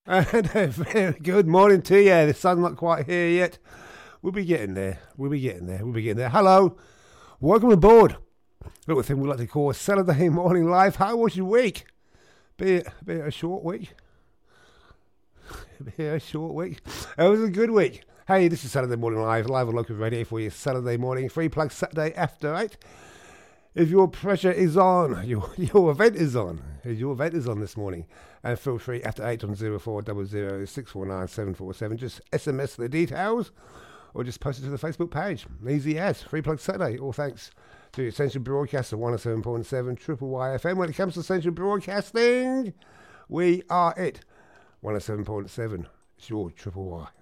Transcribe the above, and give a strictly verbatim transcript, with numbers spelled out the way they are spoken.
And a very good morning to you. The sun's not quite here yet. We'll be getting there. We'll be getting there. We'll be getting there. Hello. Welcome aboard. Little thing we like to call Saturday Morning Live. How was your week? Be it, be it a short week? Be it a short week? It was a good week. Hey, this is Saturday Morning Live, live on local radio for you Saturday morning. Free plug Saturday after eight. If your pressure is on, your your event is on. If your event is on this morning, and feel free after eight on zero four zero zero six four nine seven four seven. Just S M S the details, or just post it to the Facebook page. Easy as Free Plug Saturday. All thanks to Essential Broadcaster one oh seven point seven Triple Y F M. When it comes to Essential Broadcasting, we are it. one oh seven point seven. It's your Triple Y.